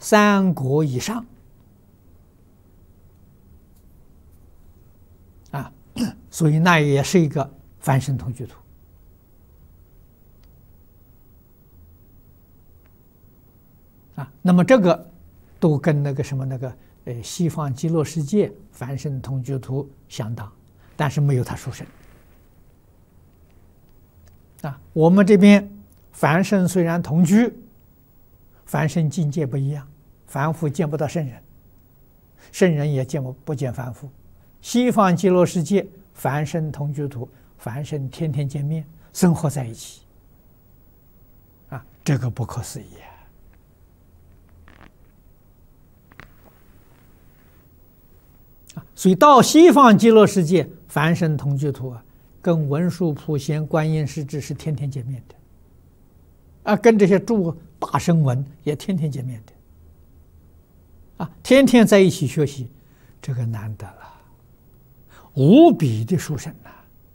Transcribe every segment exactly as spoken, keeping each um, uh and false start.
三国以上啊，所以那也是一个凡圣同居土啊。那么这个都跟那个什么那个呃西方极乐世界凡圣同居土相当，但是没有他殊胜啊。我们这边凡圣虽然同居，凡圣境界不一样，凡夫见不到圣人，圣人也见不不见凡夫。西方极乐世界凡圣同居土，凡圣天天见面，生活在一起啊，这个不可思议啊！所以到西方极乐世界凡圣同居土啊，跟文殊普贤观音世智是天天见面的啊，跟这些诸大声闻也天天见面的啊，天天在一起学习，这个难得了，无比的殊胜呐！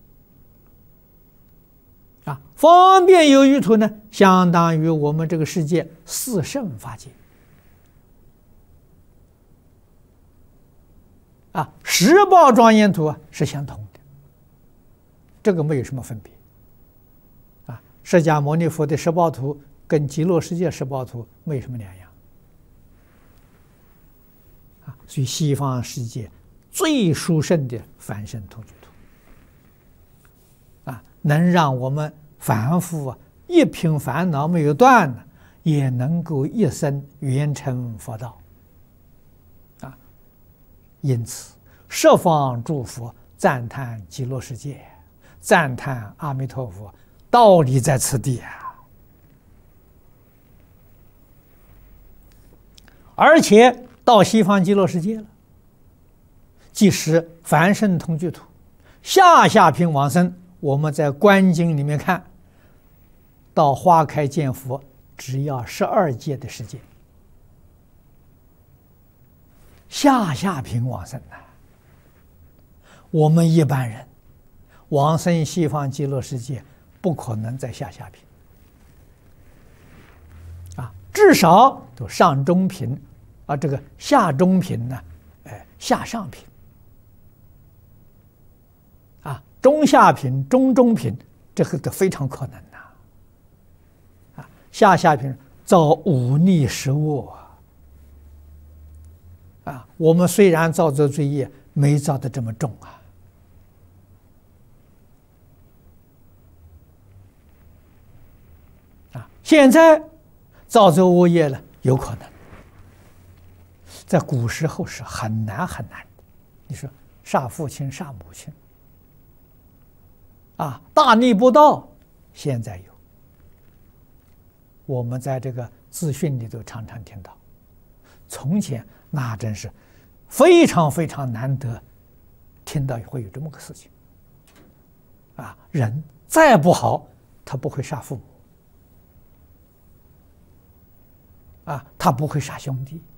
啊，方便有余土呢，相当于我们这个世界四圣法界啊，十宝庄严土啊是相同的，这个没有什么分别啊。释迦牟尼佛的十宝图跟极乐世界十宝图没什么两样啊，所以西方世界最殊胜的凡圣同居土啊，能让我们凡夫啊一品烦恼没有断呢，也能够一生圆成佛道啊。因此，十方诸佛赞叹极乐世界，赞叹阿弥陀佛，道理在此地啊。而且到西方极乐世界了，即使凡圣同居土，下下品往生，我们在观经里面看到花开见佛，只要十二届的时间，下下品往生啊！我们一般人往生西方极乐世界，不可能在下下品啊，至少都上中品啊，这个下中品呢，哎，下上品啊，中下品、中中品，这个都非常可能呐啊，下下品造忤逆十恶啊，啊，我们虽然造这罪业，没造的这么重啊。啊，现在造这恶业了，有可能。在古时候是很难很难的，你说杀父亲、杀母亲，啊，大逆不道，现在有，我们在这个资讯里头常常听到。从前那真是非常非常难得，听到会有这么个事情。啊，人再不好，他不会杀父母，啊，他不会杀兄弟。